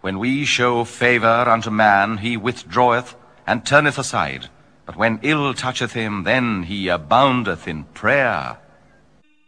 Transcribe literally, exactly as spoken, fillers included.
When we show favour unto man, he withdraweth, and turneth aside. But when ill toucheth him, then he aboundeth in prayer.